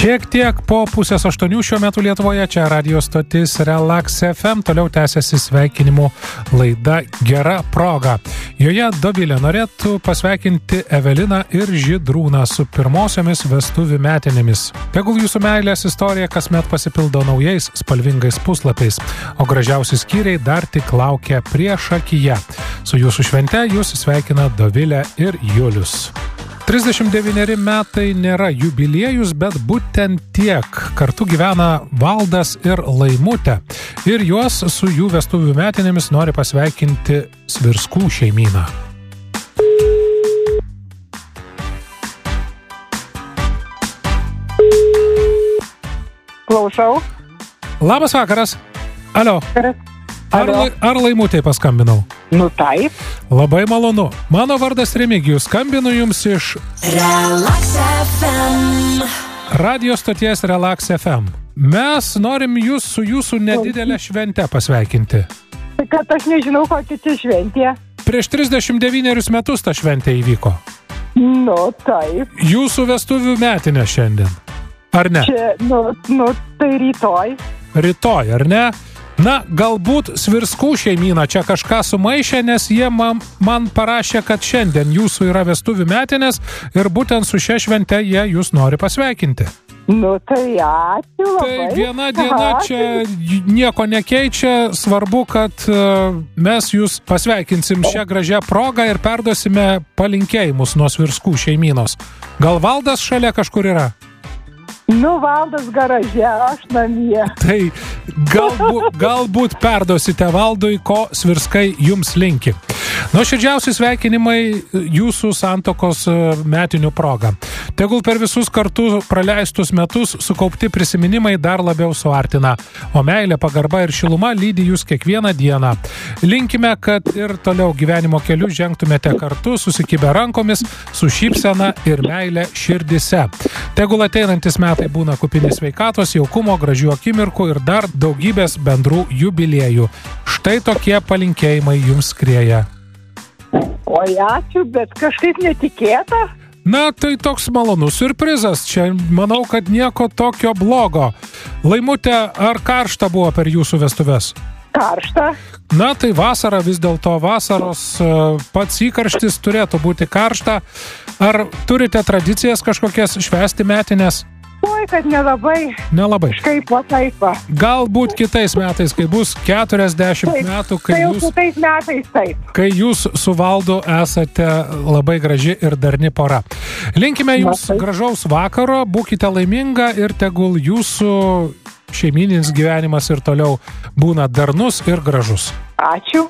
Šiek tiek po 7:30 šiuo metu Lietuvoje, čia radio stotis Relax FM, toliau tęsiasi sveikinimų laida Gera proga. Joje Dovilė norėtų pasveikinti Eveliną ir Žydrūną su pirmosiomis vestuvių metinėmis. Tegul jūsų meilės istorija kasmet pasipildo naujais spalvingais puslapiais, o gražiausi skyriai dar tik laukia priešakyje. Su jūsų švente jūs sveikina Dovilė ir Julius. 39 metai nėra jubiliejus, bet būtent tiek. Kartu gyvena Valdas ir Laimutė. Ir juos su jų vestuvių metinėmis nori pasveikinti Svirskų šeimyną. Klausau. Labas vakaras. Alio. Ar Laimutei paskambinau? Nu taip. Labai malonu. Mano vardas Remigijus. Skambinu jums iš Relax FM. Radio stoties Relax FM. Mes norim jūs su jūsų nedidelė švente pasveikinti. Kad aš nežinau, kokia čia šventė. Prieš 39 metus ta šventė įvyko. Nu taip. Jūsų vestuvių metinė šiandien. Ar ne? Čia, tai rytoj. Rytoj, ar ne? Na, galbūt Svirskų šeimyna čia kažką sumaišė, nes jie man parašė, kad šiandien jūsų yra vestuvių metinės ir būtent su šia švente jie jūs nori pasveikinti. Nu tai ačiū labai. Tai viena diena čia nieko nekeičia, svarbu, kad mes jūs pasveikinsim šią gražią progą ir perduosime palinkėjimus nuo Svirskų šeimynos. Gal Valdas šalia kažkur yra? Nu, Valdas garaže, aš namie. Tai galbūt perduosite Valdui, ko Svirskai jums linki. Nuoširdžiausi sveikinimai jūsų santokos metinių proga. Tegul per visus kartu praleistus metus sukaupti prisiminimai dar labiau suartina, o meilė, pagarba ir šiluma lydi jūs kiekvieną dieną. Linkime, kad ir toliau gyvenimo keliu žengtumėte kartu, susikibę rankomis, su šypsena ir meilė širdise. Tegul ateinantis metai būna kupini sveikatos, jaukumo, gražių akimirkų ir dar daugybės bendrų jubiliejų. Štai tokie palinkėjimai jums skrieja. Oi, ačiū, bet kažkaip netikėta. Na, tai toks malonus siurprizas. Čia manau, kad nieko tokio blogo. Laimutė, ar karšta buvo per jūsų vestuves? Karšta. Na, tai vasara vis dėlto, vasaros pats įkarštis turėtų būti karšta. Ar turite tradicijas kažkokias švęsti metinės? Oi, kad nelabai. Nelabai. Kaip va taip. Galbūt kitais metais, kai bus 40 metų, kai jūs su Valdu esate labai graži ir darni pora. Linkime jums gražaus vakaro, būkite laiminga ir tegul jūsų šeimyninis gyvenimas ir toliau būna darnus ir gražus. Ačiū.